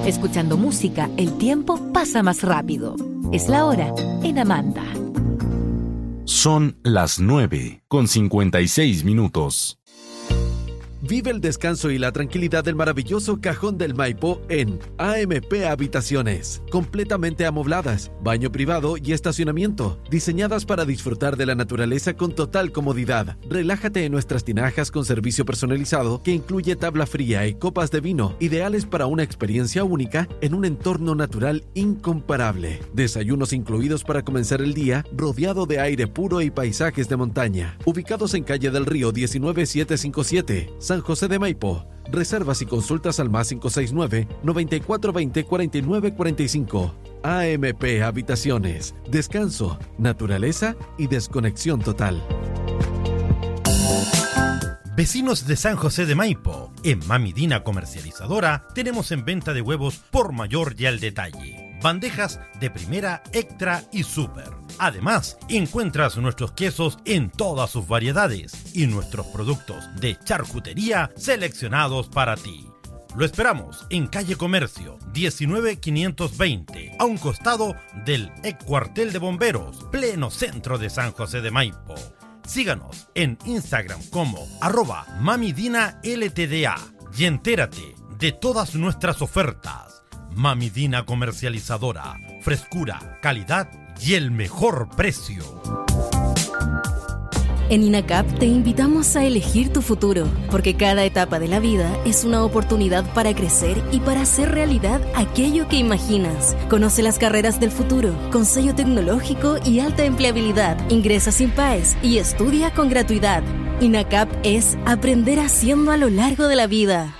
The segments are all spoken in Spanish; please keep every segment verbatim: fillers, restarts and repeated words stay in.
Escuchando música, el tiempo pasa más rápido. Es la hora en Amanda. Son las nueve con cincuenta y seis minutos. Vive el descanso y la tranquilidad del maravilloso Cajón del Maipo en A M P Habitaciones, completamente amobladas, baño privado y estacionamiento, diseñadas para disfrutar de la naturaleza con total comodidad. Relájate en nuestras tinajas con servicio personalizado que incluye tabla fría y copas de vino, ideales para una experiencia única en un entorno natural incomparable. Desayunos incluidos para comenzar el día, rodeado de aire puro y paisajes de montaña. Ubicados en Calle del Río diecinueve setecientos cincuenta y siete, San José de Maipo. Reservas y consultas al más cinco seis nueve, noventa y cuatro veinte, cuarenta y nueve cuarenta y cinco. A M P Habitaciones. Descanso, naturaleza y desconexión total. Vecinos de San José de Maipo, en Mami Dina Comercializadora tenemos en venta de huevos por mayor y al detalle. Bandejas de primera, extra y super. Además, encuentras nuestros quesos en todas sus variedades y nuestros productos de charcutería seleccionados para ti. Lo esperamos en Calle Comercio diecinueve quinientos veinte, a un costado del ex cuartel de bomberos, pleno centro de San José de Maipo. Síganos en Instagram como arroba mamidina ltda y entérate de todas nuestras ofertas. Mami Dina Comercializadora, frescura, calidad y el mejor precio. En INACAP te invitamos a elegir tu futuro, porque cada etapa de la vida es una oportunidad para crecer y para hacer realidad aquello que imaginas. Conoce las carreras del futuro, con sello tecnológico y alta empleabilidad. Ingresa sin P A E S y estudia con gratuidad. INACAP es aprender haciendo a lo largo de la vida.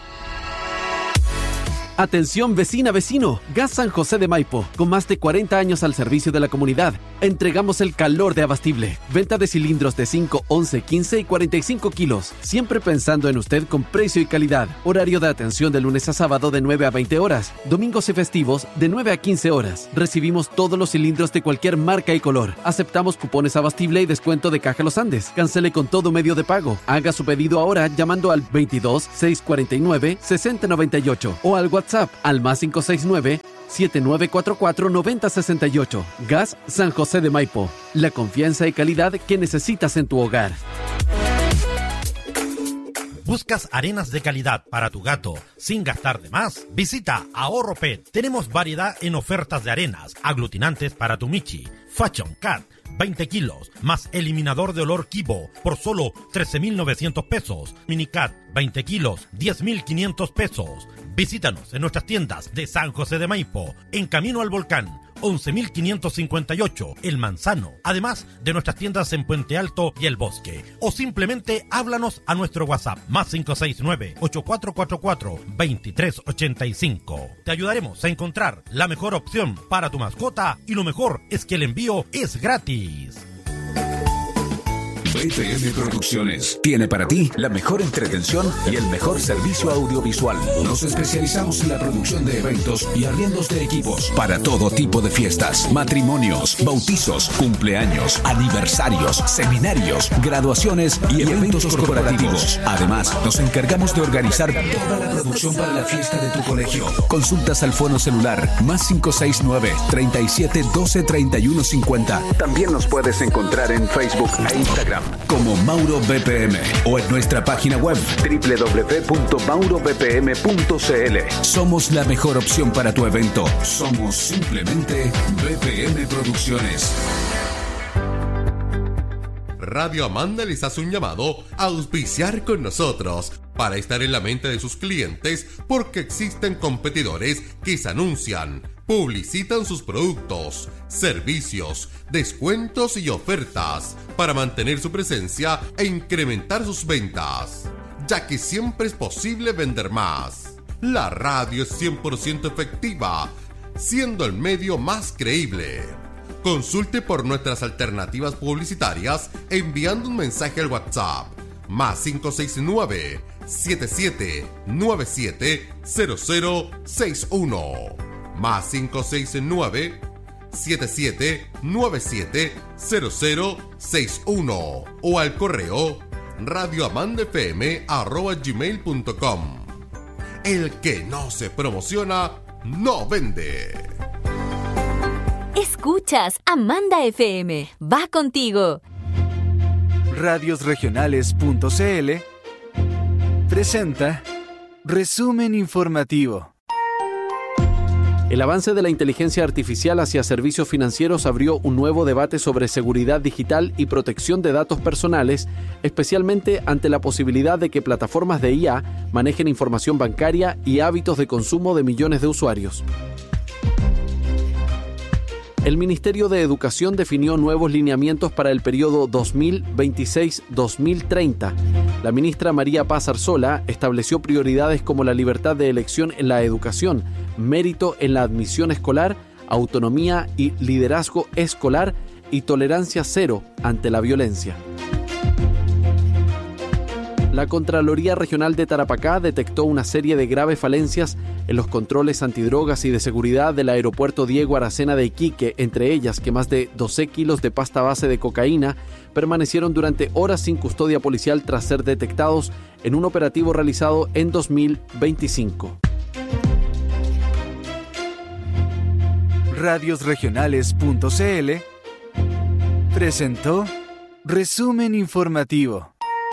Atención vecina, vecino, Gas San José de Maipo, con más de cuarenta años al servicio de la comunidad. Entregamos el calor de Abastible. Venta de cilindros de cinco, once, quince y cuarenta y cinco kilos. Siempre pensando en usted con precio y calidad. Horario de atención de lunes a sábado de nueve a veinte horas. Domingos y festivos de nueve a quince horas. Recibimos todos los cilindros de cualquier marca y color. Aceptamos cupones Abastible y descuento de Caja Los Andes. Cancele con todo medio de pago. Haga su pedido ahora llamando al veintidós, seiscientos cuarenta y nueve, sesenta noventa y ocho o al WhatsApp al más cinco seis nueve, siete nueve cuatro cuatro, nueve cero seis ocho. Gas San José de Maipo. La confianza y calidad que necesitas en tu hogar. ¿Buscas arenas de calidad para tu gato sin gastar de más? Visita Ahorro Pet. Tenemos variedad en ofertas de arenas, aglutinantes para tu Michi, Fashion Cat, veinte kilos, más eliminador de olor Kibo por solo trece mil novecientos pesos. Minicat, veinte kilos, diez mil quinientos pesos. Visítanos en nuestras tiendas de San José de Maipo, en Camino al Volcán, once mil quinientos cincuenta y ocho, El Manzano, además de nuestras tiendas en Puente Alto y El Bosque. O simplemente háblanos a nuestro WhatsApp, más cinco seis nueve, ocho cuatro cuatro cuatro, dos tres ocho cinco. Te ayudaremos a encontrar la mejor opción para tu mascota y lo mejor es que el envío es gratis. B P M Producciones tiene para ti la mejor entretención y el mejor servicio audiovisual. Nos especializamos en la producción de eventos y arriendos de equipos para todo tipo de fiestas, matrimonios, bautizos, cumpleaños, aniversarios, seminarios, graduaciones y eventos corporativos. Además, nos encargamos de organizar toda la producción para la fiesta de tu colegio. Consultas al fono celular más cinco seis nueve, treinta y siete, doce, treinta y uno cincuenta. También nos puedes encontrar en Facebook e Instagram como Mauro B P M o en nuestra página web doble u doble u doble u punto mauro b p m punto c l. Somos la mejor opción para tu evento. Somos simplemente B P M Producciones. Radio Amanda les hace un llamado a auspiciar con nosotros para estar en la mente de sus clientes, porque existen competidores que se anuncian, publicitan sus productos, servicios, descuentos y ofertas para mantener su presencia e incrementar sus ventas, ya que siempre es posible vender más. La radio es cien por ciento efectiva, siendo el medio más creíble. Consulte por nuestras alternativas publicitarias enviando un mensaje al WhatsApp más cinco seis nueve, siete siete nueve siete, cero cero seis uno más cinco seis nueve, siete siete nueve siete, cero cero seis uno o al correo radioamandafm arroba gmail punto com. El que no se promociona no vende. Escuchas Amanda F M. Va contigo. Radiosregionales.cl presenta Resumen Informativo. El avance de la inteligencia artificial hacia servicios financieros abrió un nuevo debate sobre seguridad digital y protección de datos personales, especialmente ante la posibilidad de que plataformas de I A manejen información bancaria y hábitos de consumo de millones de usuarios. El Ministerio de Educación definió nuevos lineamientos para el periodo dos mil veintiséis a dos mil treinta. La ministra María Paz Arzola estableció prioridades como la libertad de elección en la educación, mérito en la admisión escolar, autonomía y liderazgo escolar y tolerancia cero ante la violencia. La Contraloría Regional de Tarapacá detectó una serie de graves falencias en los controles antidrogas y de seguridad del aeropuerto Diego Aracena de Iquique, entre ellas que más de doce kilos de pasta base de cocaína permanecieron durante horas sin custodia policial tras ser detectados en un operativo realizado en dos mil veinticinco. Radiosregionales.cl presentó Resumen Informativo.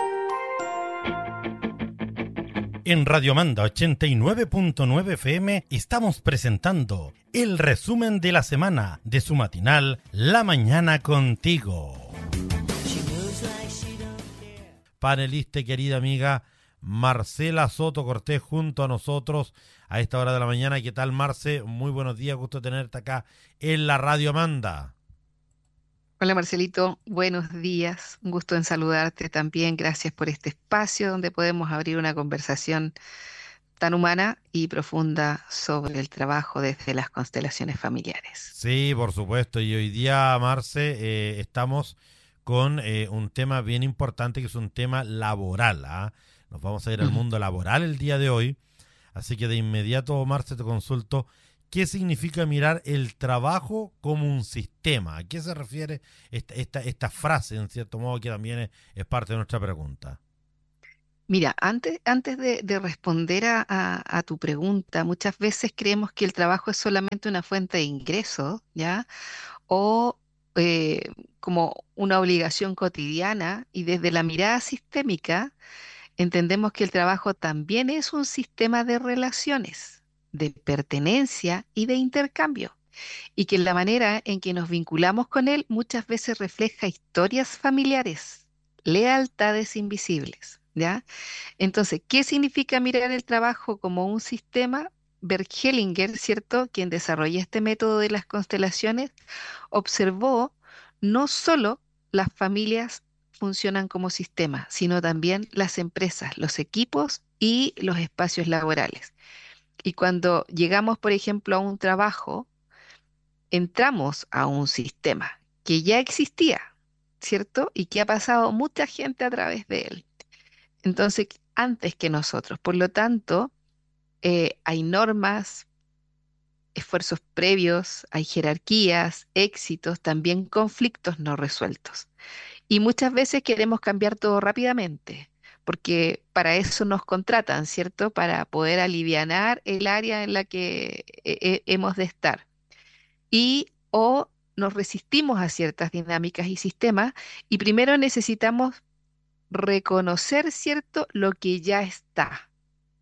En Radio Amanda ochenta y nueve punto nueve F M estamos presentando el resumen de la semana de su matinal La Mañana Contigo. Panelista y querida amiga Marcela Soto Cortés junto a nosotros a esta hora de la mañana. ¿Qué tal, Marce? Muy buenos días, gusto tenerte acá en la Radio Amanda. Hola Marcelito, buenos días, un gusto en saludarte también, gracias por este espacio donde podemos abrir una conversación tan humana y profunda sobre el trabajo desde las constelaciones familiares. Sí, por supuesto, y hoy día, Marce, eh, estamos con eh, un tema bien importante que es un tema laboral, ¿ah? Nos vamos a ir al uh-huh. mundo laboral el día de hoy, así que de inmediato, Marce, te consulto. ¿Qué significa mirar el trabajo como un sistema? ¿A qué se refiere esta, esta, esta frase, en cierto modo, que también es, es parte de nuestra pregunta? Mira, antes, antes de, de responder a, a, a tu pregunta, muchas veces creemos que el trabajo es solamente una fuente de ingresos, ¿ya? O eh, como una obligación cotidiana, y desde la mirada sistémica entendemos que el trabajo también es un sistema de relaciones, de pertenencia y de intercambio, y que la manera en que nos vinculamos con él muchas veces refleja historias familiares, lealtades invisibles, ¿ya? Entonces, ¿qué significa mirar el trabajo como un sistema? Bert Hellinger, ¿cierto?, quien desarrolló este método de las constelaciones, observó no solo las familias funcionan como sistema, sino también las empresas, los equipos y los espacios laborales. Y cuando llegamos, por ejemplo, a un trabajo, entramos a un sistema que ya existía, ¿cierto? Y que ha pasado mucha gente a través de él. Entonces, antes que nosotros. Por lo tanto, eh, hay normas, esfuerzos previos, hay jerarquías, éxitos, también conflictos no resueltos. Y muchas veces queremos cambiar todo rápidamente, porque para eso nos contratan, ¿cierto? Para poder alivianar el área en la que eh, hemos de estar. Y o nos resistimos a ciertas dinámicas y sistemas, y primero necesitamos reconocer, ¿cierto?, lo que ya está.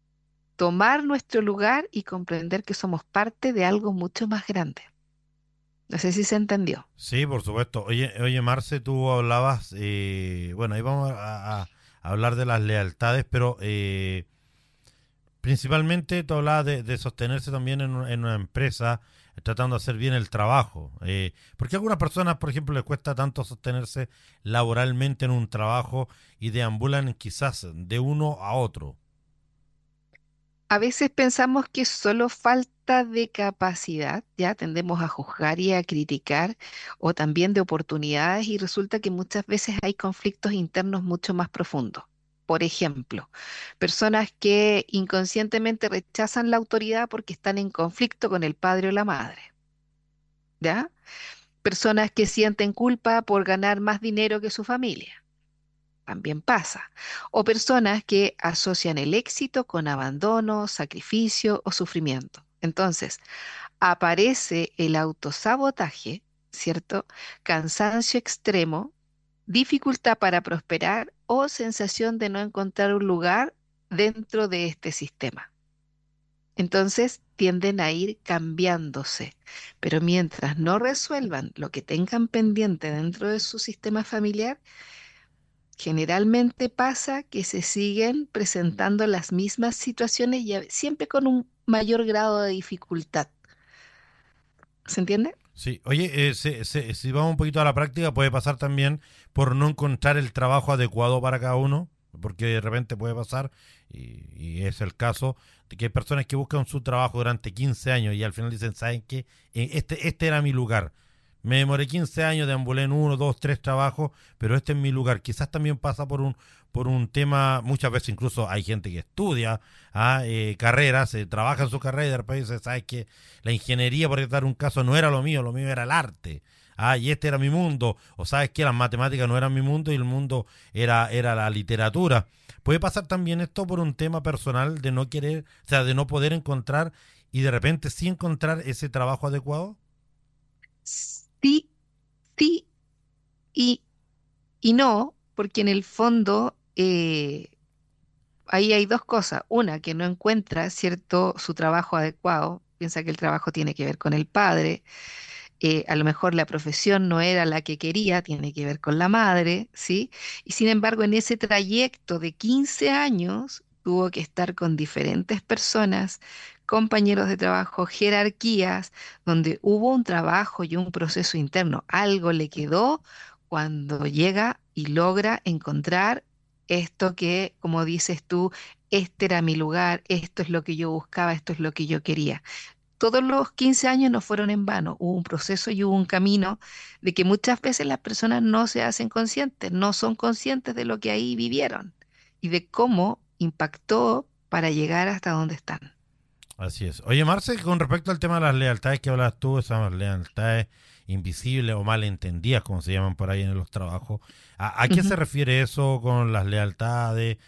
Tomar nuestro lugar y comprender que somos parte de algo mucho más grande. No sé si se entendió. Sí, por supuesto. Oye, oye Marce, tú hablabas, eh, bueno, ahí vamos a... a... hablar de las lealtades, pero eh, principalmente tú hablabas de, de sostenerse también en, en una empresa, tratando de hacer bien el trabajo. Eh, porque a algunas personas, por ejemplo, les cuesta tanto sostenerse laboralmente en un trabajo y deambulan quizás de uno a otro. A veces pensamos que es solo falta de capacidad, ya tendemos a juzgar y a criticar, o también de oportunidades, y resulta que muchas veces hay conflictos internos mucho más profundos. Por ejemplo, personas que inconscientemente rechazan la autoridad porque están en conflicto con el padre o la madre, ¿ya? Personas que sienten culpa por ganar más dinero que su familia. También pasa. O personas que asocian el éxito con abandono, sacrificio o sufrimiento. Entonces, aparece el autosabotaje, ¿cierto? Cansancio extremo, dificultad para prosperar o sensación de no encontrar un lugar dentro de este sistema. Entonces tienden a ir cambiándose, pero mientras no resuelvan lo que tengan pendiente dentro de su sistema familiar, generalmente pasa que se siguen presentando las mismas situaciones y a- siempre con un mayor grado de dificultad. ¿Se entiende? Sí, oye, eh, se- se- si vamos un poquito a la práctica, puede pasar también por no encontrar el trabajo adecuado para cada uno, porque de repente puede pasar, y, y es el caso, de que hay personas que buscan su trabajo durante quince años y al final dicen, ¿saben qué? Eh, Este, este era mi lugar. Me demoré quince años, deambulé en uno, dos, tres trabajos, pero este es mi lugar. Quizás también pasa por un, por un tema, muchas veces incluso hay gente que estudia ah, eh, carreras, eh, trabaja en su carrera y de repente dice, ¿sabes qué? La ingeniería, por dar un caso, no era lo mío, lo mío era el arte. Ah, y este era mi mundo. O sabes que las matemáticas no eran mi mundo y el mundo era, era la literatura. Puede pasar también esto por un tema personal de no querer, o sea, de no poder encontrar y de repente sí encontrar ese trabajo adecuado. Sí, sí y, y no, porque en el fondo eh, ahí hay dos cosas. Una, que no encuentra, ¿cierto?, su trabajo adecuado. Piensa que el trabajo tiene que ver con el padre. Eh, a lo mejor la profesión no era la que quería, tiene que ver con la madre, ¿sí? Y sin embargo, en ese trayecto de quince años tuvo que estar con diferentes personas, compañeros de trabajo, jerarquías, donde hubo un trabajo y un proceso interno. Algo le quedó cuando llega y logra encontrar esto que, como dices tú, este era mi lugar, esto es lo que yo buscaba, esto es lo que yo quería. Todos los quince años no fueron en vano, hubo un proceso y hubo un camino de que muchas veces las personas no se hacen conscientes, no son conscientes de lo que ahí vivieron y de cómo impactó para llegar hasta donde están. Así es. Oye, Marce, con respecto al tema de las lealtades que hablas tú, esas lealtades invisibles o malentendidas, como se llaman por ahí en los trabajos, ¿a, a qué se Ujú. refiere eso con las lealtades?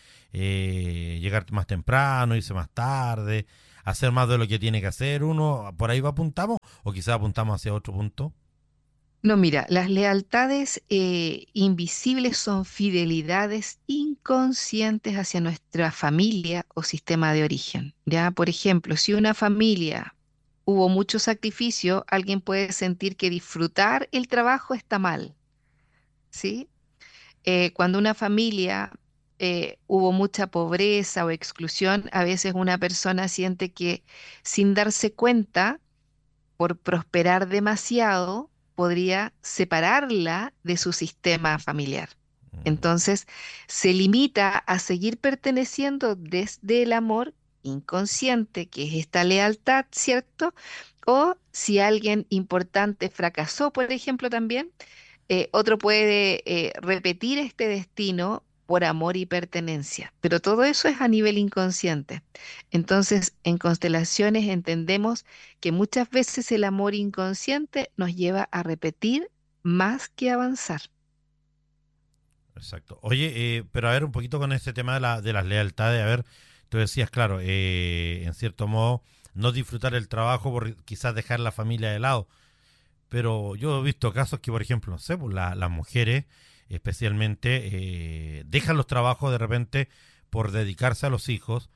Eh, llegar más temprano, irse más tarde, hacer más de lo que tiene que hacer uno, ¿por ahí va apuntamos? ¿O quizás apuntamos hacia otro punto? No, mira, las lealtades eh, invisibles son fidelidades inconscientes hacia nuestra familia o sistema de origen. Ya, por ejemplo, si una familia hubo mucho sacrificio, alguien puede sentir que disfrutar el trabajo está mal, ¿sí? Eh, cuando una familia eh, hubo mucha pobreza o exclusión, a veces una persona siente que sin darse cuenta, por prosperar demasiado, podría separarla de su sistema familiar. Mm. Entonces, se limita a seguir perteneciendo desde el amor inconsciente, que es esta lealtad, ¿cierto? O si alguien importante fracasó, por ejemplo, también, eh, otro puede eh, repetir este destino por amor y pertenencia, pero todo eso es a nivel inconsciente. Entonces, en constelaciones entendemos que muchas veces el amor inconsciente nos lleva a repetir más que avanzar. Exacto. Oye, eh, pero a ver, un poquito con este tema de, la, de las lealtades, a ver, tú decías, claro, eh, en cierto modo, no disfrutar el trabajo por quizás dejar la familia de lado. Pero yo he visto casos que, por ejemplo, no sé, pues la- las mujeres especialmente eh, dejan los trabajos de repente por dedicarse a los hijos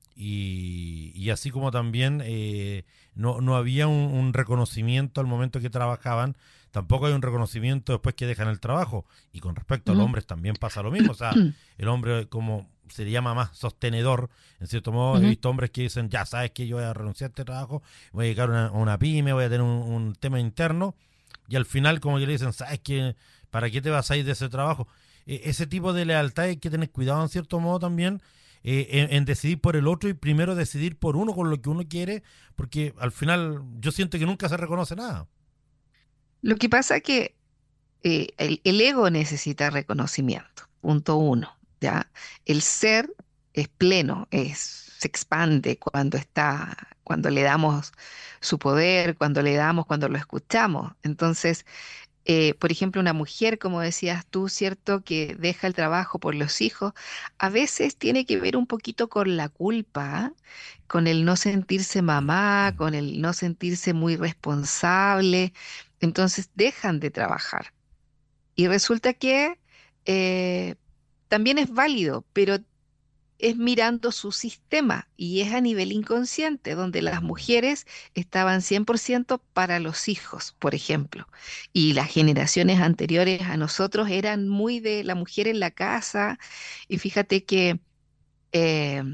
y, y así como también eh, no, no había un, un reconocimiento al momento que trabajaban, tampoco hay un reconocimiento después que dejan el trabajo. Y con respecto a los Ujú. hombres también pasa lo mismo, o sea, el hombre como se le llama más sostenedor, en cierto modo he Ujú. visto hombres que dicen, ya sabes que yo voy a renunciar a este trabajo, voy a llegar a una, a una pyme, voy a tener un, un tema interno, y al final como que le dicen, sabes que, ¿para qué te vas a ir de ese trabajo? E- ese tipo de lealtad hay que tener cuidado en cierto modo también, eh, en, en decidir por el otro y primero decidir por uno con lo que uno quiere, porque al final yo siento que nunca se reconoce nada. Lo que pasa que eh, el, el ego necesita reconocimiento, punto uno, ¿ya? El ser es pleno, es, se expande cuando está, cuando le damos su poder, cuando le damos, cuando lo escuchamos. Entonces, eh, por ejemplo, una mujer, como decías tú, ¿cierto?, que deja el trabajo por los hijos, a veces tiene que ver un poquito con la culpa, ¿ah? Con el no sentirse mamá, con el no sentirse muy responsable, entonces dejan de trabajar. Y resulta que eh, también es válido, pero es mirando su sistema y es a nivel inconsciente, donde las mujeres estaban cien por ciento para los hijos, por ejemplo, y las generaciones anteriores a nosotros eran muy de la mujer en la casa, y fíjate que eh,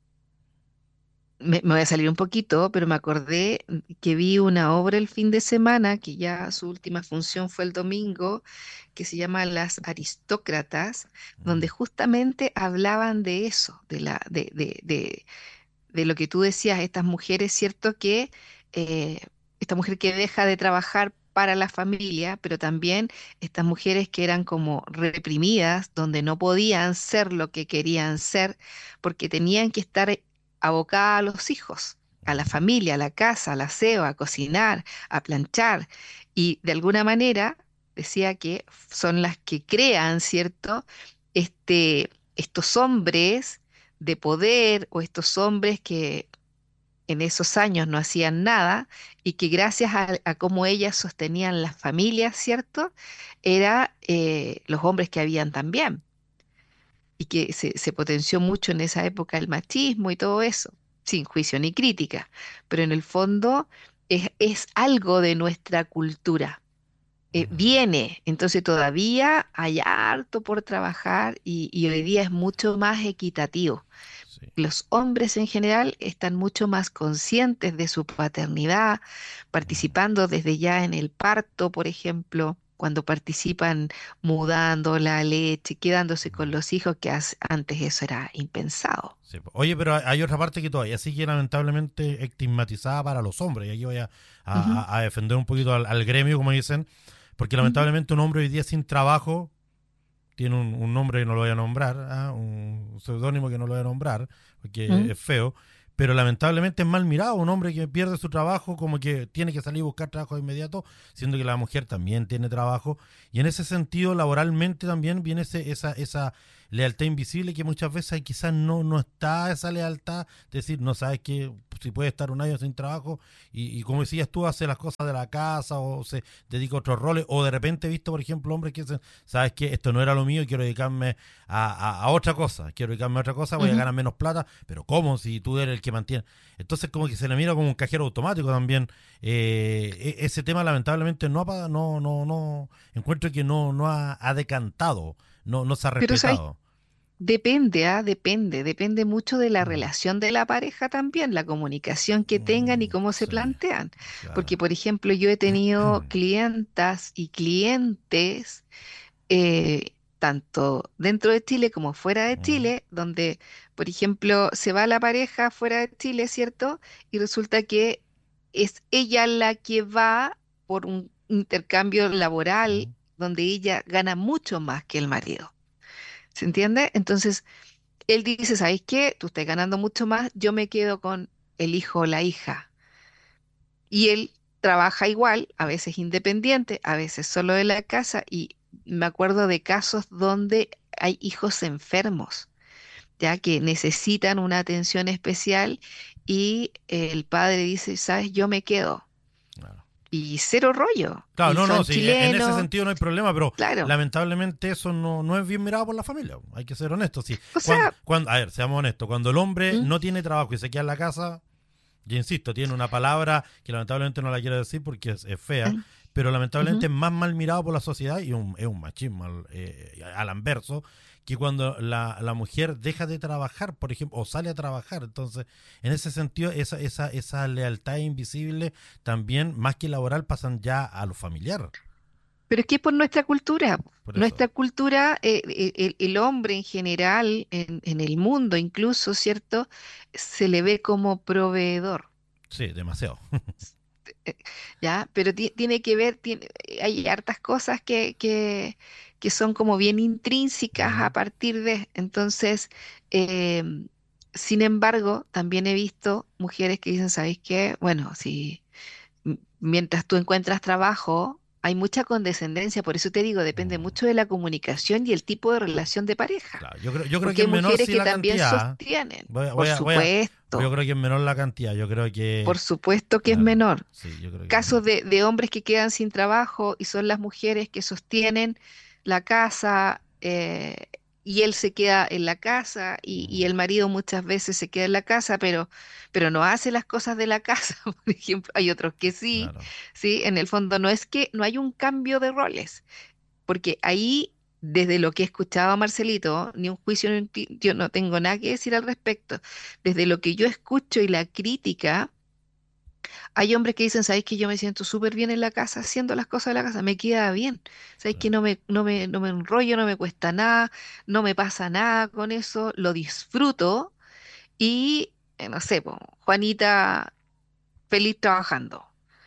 me, me voy a salir un poquito, pero me acordé que vi una obra el fin de semana, que ya su última función fue el domingo, que se llama Las Aristócratas, donde justamente hablaban de eso, de la, de, de, de, de lo que tú decías, estas mujeres, ¿cierto? Que eh, esta mujer que deja de trabajar para la familia, pero también estas mujeres que eran como reprimidas, donde no podían ser lo que querían ser, porque tenían que estar abocadas a los hijos, a la familia, a la casa, al aseo, a cocinar, a planchar, y de alguna manera decía que son las que crean, ¿cierto? Este, estos hombres de poder o estos hombres que en esos años no hacían nada y que gracias a, a cómo ellas sostenían las familias, ¿cierto? Era eh, los hombres que habían también y que se, se potenció mucho en esa época el machismo y todo eso, sin juicio ni crítica, pero en el fondo es, es algo de nuestra cultura. Eh, viene, entonces todavía hay harto por trabajar y, y hoy día es mucho más equitativo. Sí. Los hombres en general están mucho más conscientes de su paternidad, participando desde ya en el parto, por ejemplo, cuando participan mudando la leche, quedándose con los hijos, que as- antes eso era impensado. Sí, po. Oye, pero hay hay otra parte que todavía sigue lamentablemente estigmatizada para los hombres, y aquí voy a, a- Ujú, a- a defender un poquito al, al gremio, como dicen, porque ujú, lamentablemente un hombre hoy día sin trabajo tiene un, un nombre que no lo voy a nombrar, ¿ah? Un seudónimo que no lo voy a nombrar, porque ujú. es feo, pero lamentablemente es mal mirado un hombre que pierde su trabajo, como que tiene que salir a buscar trabajo de inmediato, siendo que la mujer también tiene trabajo, y en ese sentido laboralmente también viene ese, esa, esa lealtad invisible que muchas veces quizás no, no está esa lealtad, decir, no sabes que si puede estar un año sin trabajo y, y como decías tú, hace las cosas de la casa o se dedica a otros roles, o de repente he visto, por ejemplo, hombres que dicen, sabes que esto no era lo mío y quiero dedicarme a, a, a otra cosa, quiero dedicarme a otra cosa, voy a Ujú. ganar menos plata, pero ¿cómo? Si tú eres el que mantiene. Entonces como que se le mira como un cajero automático también. Eh, e- ese tema lamentablemente no, ha, no, no, no, encuentro que no, no ha, ha decantado, no, no se ha Pero ¿sabes? respetado. Depende, ah, depende, depende mucho de la Mm, relación de la pareja también, la comunicación que tengan y mm, cómo se sí, plantean. Porque, claro. por ejemplo, yo he tenido clientas y clientes, eh, tanto dentro de Chile como fuera de Mm, Chile, donde, por ejemplo, se va la pareja fuera de Chile, ¿cierto? Y resulta que es ella la que va por un intercambio laboral mm, donde ella gana mucho más que el marido. ¿Se entiende? Entonces, él dice, ¿sabes qué? Tú estás ganando mucho más, yo me quedo con el hijo o la hija. Y él trabaja igual, a veces independiente, a veces solo de la casa, y me acuerdo de casos donde hay hijos enfermos, ya que necesitan una atención especial y el padre dice, ¿sabes? Yo me quedo. claro. Y cero rollo. Claro, Y no, no, son sí, e- en ese chilenos, sentido no hay problema, pero claro. lamentablemente eso no, no es bien mirado por la familia. Hay que ser honestos, sí. O Cuando, sea, cuando, a ver, seamos honestos, cuando el hombre ¿mm? no tiene trabajo y se queda en la casa, yo insisto, tiene una palabra que lamentablemente no la quiero decir porque es, es fea, ¿Mm? pero Ujú. lamentablemente es más mal mirado por la sociedad y un- es un machismo al, eh, al anverso, que cuando la, la mujer deja de trabajar, por ejemplo, o sale a trabajar. Entonces, en ese sentido, esa, esa, esa lealtad invisible también, más que laboral, pasan ya a lo familiar. Pero es que es por nuestra cultura. Por eso, Nuestra cultura, eh, eh, el, el hombre en general, en, en el mundo incluso, ¿cierto? Se le ve como proveedor, sí, demasiado. eh, ¿ya? Pero ti- tiene que ver, tiene- eh, hay hartas cosas que, que, que son como bien intrínsecas a Mm, partir de, entonces, em, sin embargo, también he visto mujeres que dicen, ¿sabéis qué? Bueno, si m- mientras tú encuentras trabajo, hay mucha condescendencia, por eso te digo, depende Mm. mucho de la comunicación y el tipo de relación de pareja. Claro, yo creo, yo creo Porque que hay es menor mujeres sí que la también cantidad. sostienen, Voy a, por voy a, voy a- yo supuesto, creo que es menor la cantidad. Yo creo que, por supuesto que es claro, menor. sí, yo creo que es Casos menor. de, de hombres que quedan sin trabajo y son las mujeres que sostienen la casa, eh, y él se queda en la casa y, y Mm, el marido muchas veces se queda en la casa, pero, pero no hace las cosas de la casa, por ejemplo. Hay otros que sí, claro, sí, en el fondo no es que no hay un cambio de roles, porque ahí, desde lo que he escuchado a Marcelito, ni un juicio, ni un ti- yo no tengo nada que decir al respecto. Desde lo que yo escucho y la crítica, hay hombres que dicen, ¿sabéis que yo me siento súper bien en la casa haciendo las cosas de la casa? Me queda bien. ¿Sabéis que claro. no me, no me, no me enrollo, no me cuesta nada, no me pasa nada con eso, lo disfruto y, eh, no sé, po, Juanita feliz trabajando.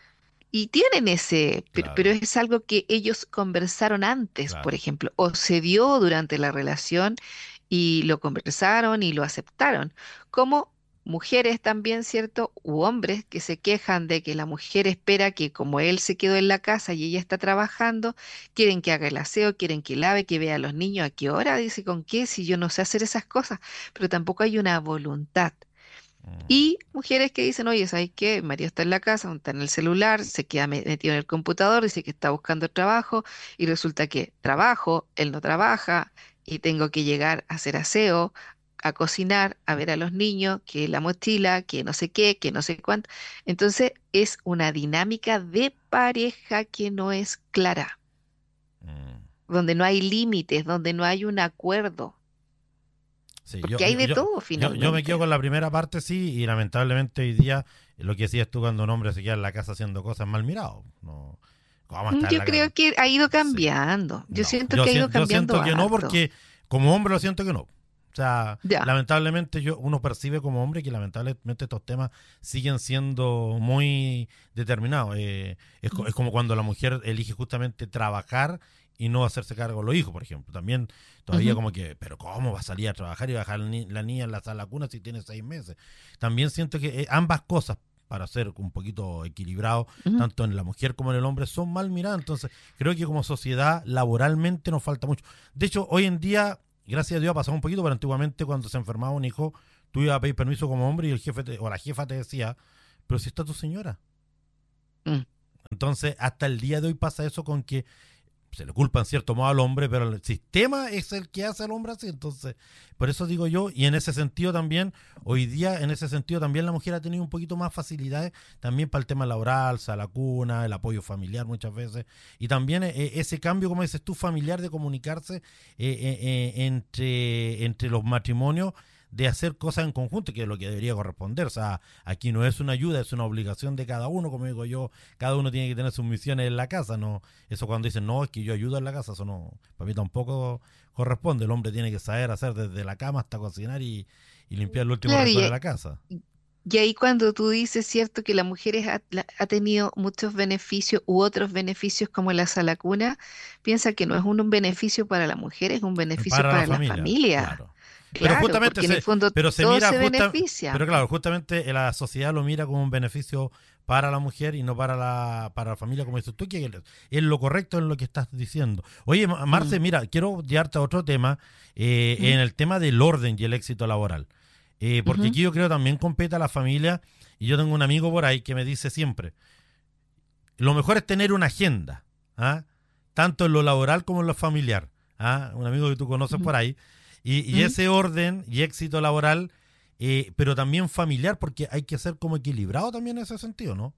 Y tienen ese, pero, pero Claro, es algo que ellos conversaron antes, por claro. ejemplo, o se dio durante la relación y lo conversaron y lo aceptaron. Como mujeres también, ¿cierto? U hombres que se quejan de que la mujer espera que como él se quedó en la casa y ella está trabajando, quieren que haga el aseo, quieren que lave, que vea a los niños, ¿a qué hora? Dice, ¿con qué? Si yo no sé hacer esas cosas, pero tampoco hay una voluntad. Mm, Y mujeres que dicen, oye, ¿sabes qué? Mario está en la casa, está en el celular, se queda me- metido en el computador, dice que está buscando trabajo y resulta que trabajo, él no trabaja y tengo que llegar a hacer aseo, a cocinar, a ver a los niños, que la mochila, que no sé qué, que no sé cuánto. Entonces es una dinámica de pareja que no es clara, mm. donde no hay límites, donde no hay un acuerdo, Sí, yo, porque hay yo, de yo, todo yo, yo me quedo finalmente. con la primera parte, sí, y lamentablemente hoy día, eh, lo que decías tú, cuando un hombre se queda en la casa haciendo cosas, mal mirado. No, ¿cómo Mm, está en Yo la creo casa? que ha ido Sí, cambiando. Yo no, siento yo, que ha ido sien- yo cambiando siento que no, harto. porque como hombre lo siento que no. O sea, Ya. lamentablemente yo uno percibe como hombre que lamentablemente estos temas siguen siendo muy determinados. Eh, es, co- es como cuando la mujer elige justamente trabajar y no hacerse cargo de los hijos, por ejemplo. También todavía Ujú. como que, pero ¿cómo va a salir a trabajar y va a dejar la, ni- la niña en la sala cuna si tiene seis meses? También siento que eh, ambas cosas, para ser un poquito equilibrado, Ujú. tanto en la mujer como en el hombre, son mal miradas. Entonces, creo que como sociedad, laboralmente nos falta mucho. De hecho, hoy en día, gracias a Dios, ha pasado un poquito, pero antiguamente cuando se enfermaba un hijo, tú ibas a pedir permiso como hombre y el jefe te- o la jefa te decía, pero si está tu señora. Mm. Entonces, hasta el día de hoy pasa eso con que se le culpa en cierto modo al hombre, pero el sistema es el que hace al hombre así. Entonces, por eso digo yo, y en ese sentido también, hoy día, en ese sentido también la mujer ha tenido un poquito más facilidades también para el tema laboral, o sea, la cuna, el apoyo familiar muchas veces, y también eh, ese cambio, como dices tú, familiar de comunicarse eh, eh, eh, entre, entre los matrimonios, de hacer cosas en conjunto, que es lo que debería corresponder. O sea, aquí no es una ayuda, es una obligación de cada uno, como digo yo, cada uno tiene que tener sus misiones en la casa, no, eso cuando dicen, no, es que yo ayudo en la casa, eso no, para mí tampoco corresponde. El hombre tiene que saber hacer desde la cama hasta cocinar y, y limpiar el último Claro, y, rincón de ahí la casa. y ahí cuando tú dices, cierto, que la mujer es- ha, la- ha tenido muchos beneficios u otros beneficios como la salacuna, piensa que no es un, un beneficio para la mujer, es un beneficio Para la para la familia, familia. claro. Pero Claro, justamente porque en el se, fondo pero se todos mira se justa, benefician. pero claro, justamente la sociedad lo mira como un beneficio para la mujer y no para la, para la familia, como dices tú, que es es lo correcto en lo que estás diciendo. Oye, Ma- Marce, Mm, mira, quiero llevarte a otro tema, eh, mm, en el tema del orden y el éxito laboral. Eh, porque ujú. aquí yo creo también compete a la familia, y yo tengo un amigo por ahí que me dice siempre, lo mejor es tener una agenda, ¿ah? Tanto en lo laboral como en lo familiar. ¿Ah? Un amigo que tú conoces Ujú, por ahí. Y, y ujú. ese orden y éxito laboral, eh, pero también familiar, porque hay que ser como equilibrado también en ese sentido, ¿no?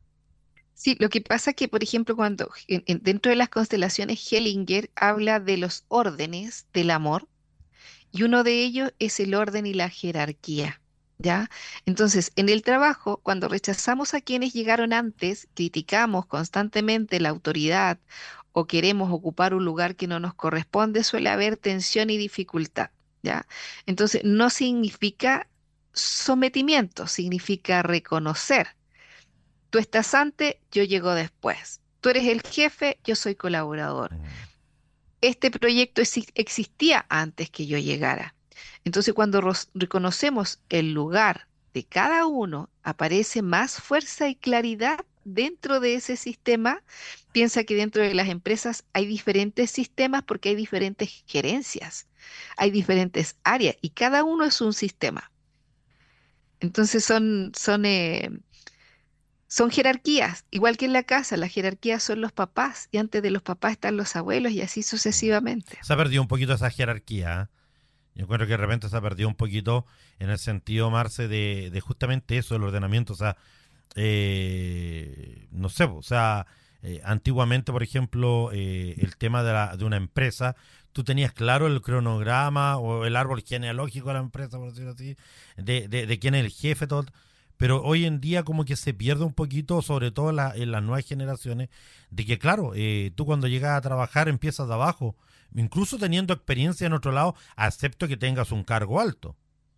Sí, lo que pasa es que, por ejemplo, cuando en- en- dentro de las constelaciones Hellinger habla de los órdenes del amor, y uno de ellos es el orden y la jerarquía, ¿ya? Entonces, en el trabajo, cuando rechazamos a quienes llegaron antes, criticamos constantemente la autoridad o queremos ocupar un lugar que no nos corresponde, suele haber tensión y dificultad, ¿ya? Entonces, no significa sometimiento, significa reconocer. Tú estás antes, yo llego después. Tú eres el jefe, yo soy colaborador. Mm, Este proyecto exi- existía antes que yo llegara. Entonces, cuando ros- reconocemos el lugar de cada uno, aparece más fuerza y claridad dentro de ese sistema, piensa que dentro de las empresas hay diferentes sistemas porque hay diferentes gerencias, hay diferentes áreas y cada uno es un sistema. Entonces son, son, eh, son jerarquías, igual que en la casa, las jerarquías son los papás y antes de los papás están los abuelos y así sucesivamente. Se ha perdido un poquito esa jerarquía, ¿eh? Yo creo que de repente se ha perdido un poquito en el sentido, Marce, de, de justamente eso, el ordenamiento. O sea, eh, no sé, o sea, eh, antiguamente, por ejemplo, eh, el tema de, la, de una empresa, tú tenías claro el cronograma o el árbol genealógico de la empresa, por decirlo así, de, de, de quién es el jefe, todo. Pero hoy en día como que se pierde un poquito, sobre todo en, la, en las nuevas generaciones, de que claro, eh, tú cuando llegas a trabajar empiezas de abajo, incluso teniendo experiencia en otro lado, acepto que tengas un cargo alto.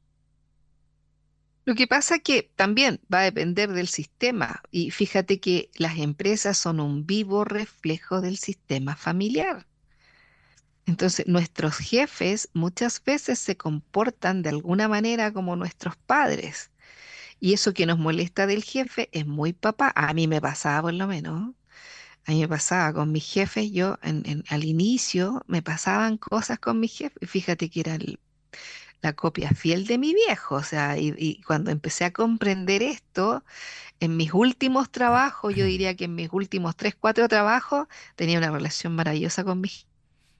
Lo que pasa que también va a depender del sistema y fíjate que las empresas son un vivo reflejo del sistema familiar. Entonces, nuestros jefes muchas veces se comportan de alguna manera como nuestros padres. Y eso que nos molesta del jefe es muy papá. A mí me pasaba por lo menos. A mí me pasaba con mis jefes. Yo en- en- al inicio me pasaban cosas con mis jefes. Fíjate que era el- la copia fiel de mi viejo. O sea, y, y cuando empecé a comprender esto, en mis últimos trabajos, yo diría que en mis últimos tres, cuatro trabajos, tenía una relación maravillosa con mis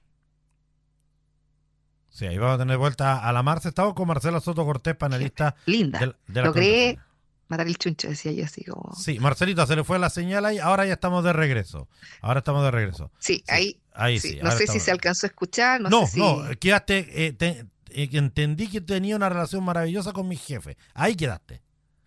Sí, ahí vamos a tener vuelta a la Marce. Estamos con Marcela Soto Cortés, jefes. panelista Linda. de, de la Logré Contraseña. matar el chuncho, decía yo así como... Sí, Marcelita, se le fue la señal ahí, ahora ya estamos de regreso. Ahora estamos de regreso. Sí, Sí, ahí, ahí sí. sí. No ahora sé si estamos se de- alcanzó a escuchar, no No, sé si... no, quedaste, eh, te- eh, entendí que tenía una relación maravillosa con mi jefe. Ahí quedaste.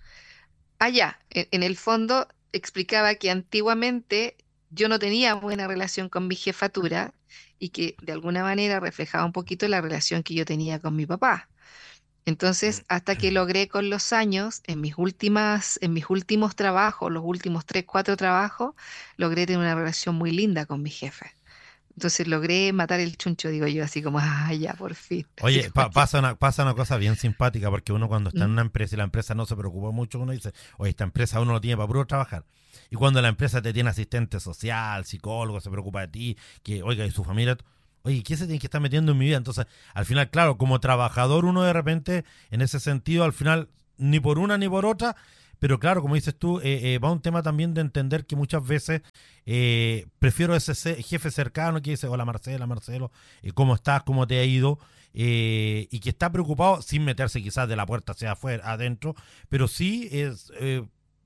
Allá, en, en el fondo, explicaba que antiguamente yo no tenía buena relación con mi jefatura y que de alguna manera reflejaba un poquito la relación que yo tenía con mi papá. Entonces, hasta que logré con los años, en mis últimas, en mis últimos trabajos, los últimos tres, cuatro trabajos, logré tener una relación muy linda con mi jefe. Entonces logré matar el chuncho, digo yo, así como, ah, ya, por fin. Así Oye, como pa- que, pasa una, pasa una cosa bien simpática, porque uno cuando está en ¿mm? una empresa y la empresa no se preocupa mucho, uno dice, oye, esta empresa uno lo tiene para puro trabajar. Y cuando la empresa te tiene asistente social, psicólogo, se preocupa de ti, que, oiga, y su familia, oye, ¿qué se tiene que estar metiendo en mi vida? Entonces, al final, claro, como trabajador uno de repente, en ese sentido, al final, ni por una ni por otra, pero claro, como dices tú, eh, eh, va un tema también de entender que muchas veces eh, prefiero ese ce- jefe cercano que dice, hola Marcela, Marcelo, eh, ¿cómo estás? ¿Cómo te ha ido? Eh, y que está preocupado sin meterse quizás de la puerta hacia afuera, adentro, pero sí es eh,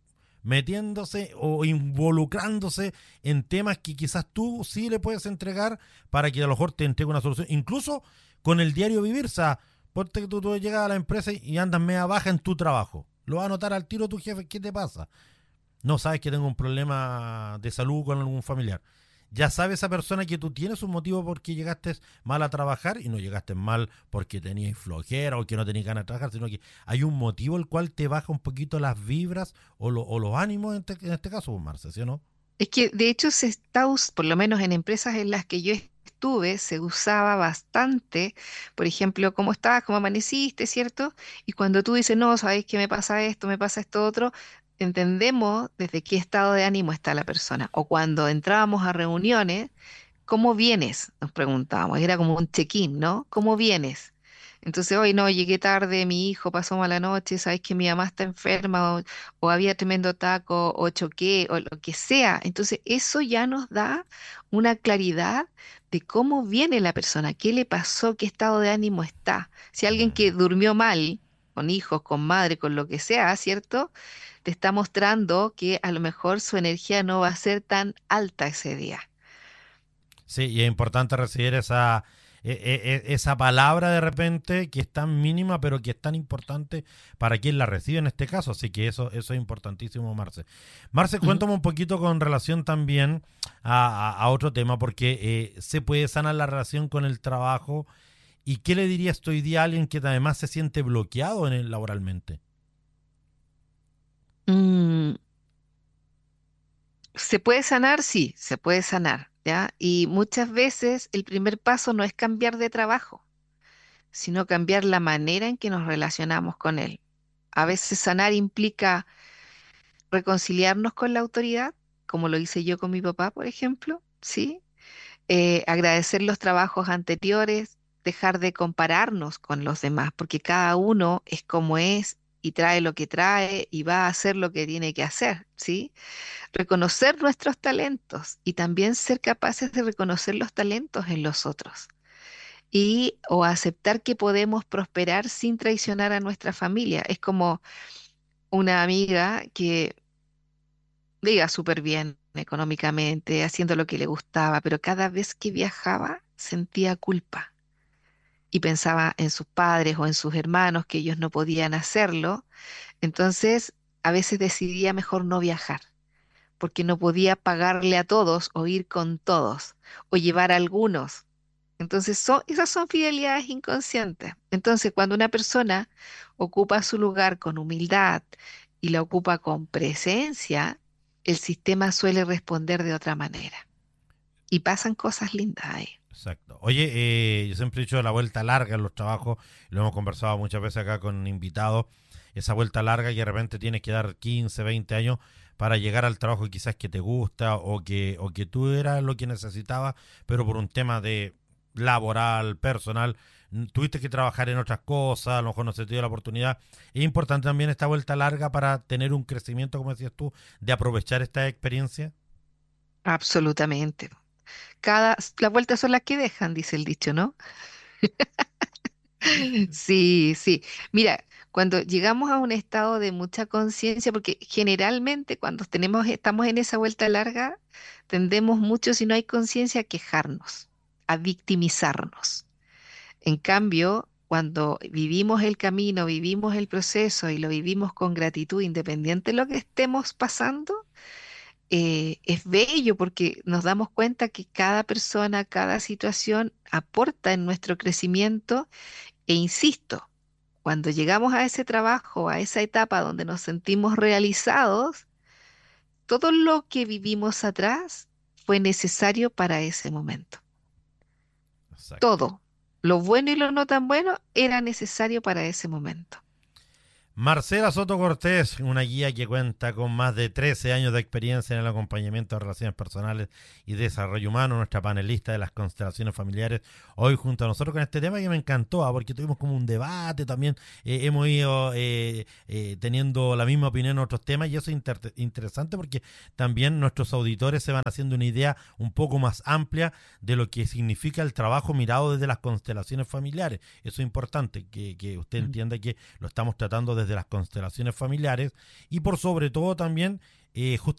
metiéndose o involucrándose en temas que quizás tú sí le puedes entregar para que a lo mejor te entregue una solución, incluso con el diario vivir. O sea, ponte que tú, tú llegas a la empresa y andas media baja en tu trabajo, lo va a notar al tiro tu jefe, ¿qué te pasa? No, sabes que tengo un problema de salud con algún familiar. Ya sabe esa persona que tú tienes un motivo por qué llegaste mal a trabajar y no llegaste mal porque tenías flojera o que no tenías ganas de trabajar, sino que hay un motivo el cual te baja un poquito las vibras o, lo- o los ánimos en este, en este caso, pues, Marce, ¿sí o no? Es que de hecho se está, us- por lo menos en empresas en las que yo estuve, se usaba bastante, por ejemplo, cómo estás, cómo amaneciste, ¿cierto? Y cuando tú dices, no, sabes que me pasa esto, me pasa esto otro, entendemos desde qué estado de ánimo está la persona. O cuando entrábamos a reuniones, ¿cómo vienes? Nos preguntábamos, era como un check-in, ¿no? ¿Cómo vienes? Entonces, hoy no, llegué tarde, mi hijo pasó mala noche, sabes que mi mamá está enferma, o, o había tremendo taco, o choqué, o lo que sea. Entonces, eso ya nos da una claridad de cómo viene la persona, qué le pasó, qué estado de ánimo está. Si alguien que durmió mal, con hijos, con madre, con lo que sea, ¿cierto? Te está mostrando que a lo mejor su energía no va a ser tan alta ese día. Sí, y es importante recibir esa, e- e- e- esa palabra de repente que es tan mínima, pero que es tan importante para quien la recibe en este caso. Así que eso, eso es importantísimo, Marce. Marce, Ujú. cuéntame un poquito con relación también a, a- a otro tema, porque eh, se puede sanar la relación con el trabajo. ¿Y qué le dirías tú hoy día a alguien que además se siente bloqueado en el, laboralmente? Mm, ¿se puede sanar? Sí, se puede sanar, ¿ya? Y muchas veces el primer paso no es cambiar de trabajo, sino cambiar la manera en que nos relacionamos con él. A veces sanar implica reconciliarnos con la autoridad, como lo hice yo con mi papá, por ejemplo, ¿sí? Eh, agradecer los trabajos anteriores, dejar de compararnos con los demás, porque cada uno es como es y trae lo que trae y va a hacer lo que tiene que hacer, ¿sí? Reconocer nuestros talentos y también ser capaces de reconocer los talentos en los otros y o aceptar que podemos prosperar sin traicionar a nuestra familia. Es como una amiga que diga súper bien económicamente, haciendo lo que le gustaba, pero cada vez que viajaba sentía culpa y pensaba en sus padres o en sus hermanos que ellos no podían hacerlo. Entonces, a veces decidía mejor no viajar, porque no podía pagarle a todos o ir con todos o llevar a algunos. Entonces, son, esas son fidelidades inconscientes. Entonces, cuando una persona ocupa su lugar con humildad y la ocupa con presencia, el sistema suele responder de otra manera. Y pasan cosas lindas ahí. Exacto. Oye, eh, yo siempre he dicho la vuelta larga en los trabajos, lo hemos conversado muchas veces acá con invitados, esa vuelta larga que de repente tienes que dar quince, veinte años para llegar al trabajo quizás que te gusta o que, o que tú eras lo que necesitabas, pero por un tema de laboral, personal, tuviste que trabajar en otras cosas, a lo mejor no se te dio la oportunidad. Es importante también esta vuelta larga para tener un crecimiento, como decías tú, de aprovechar esta experiencia. Absolutamente. Cada, las vueltas son las que dejan, dice el dicho, ¿no? Sí, sí. Mira, cuando llegamos a un estado de mucha conciencia, porque generalmente cuando tenemos, estamos en esa vuelta larga, tendemos mucho, si no hay conciencia, a quejarnos, a victimizarnos. En cambio, cuando vivimos el camino, vivimos el proceso y lo vivimos con gratitud, independiente de lo que estemos pasando, eh, es bello porque nos damos cuenta que cada persona, cada situación aporta en nuestro crecimiento e insisto, cuando llegamos a ese trabajo, a esa etapa donde nos sentimos realizados, todo lo que vivimos atrás fue necesario para ese momento. Exacto. Todo, lo bueno y lo no tan bueno, era necesario para ese momento. Marcela Soto Cortés, una guía que cuenta con más de trece años de experiencia en el acompañamiento de relaciones personales y desarrollo humano, nuestra panelista de las constelaciones familiares, hoy junto a nosotros con este tema que me encantó, ¿eh? Porque tuvimos como un debate también, eh, hemos ido eh, eh, teniendo la misma opinión en otros temas y eso es inter- interesante porque también nuestros auditores se van haciendo una idea un poco más amplia de lo que significa el trabajo mirado desde las constelaciones familiares. Eso es importante, que, que usted entienda que lo estamos tratando desde de las constelaciones familiares y por sobre todo también eh, justamente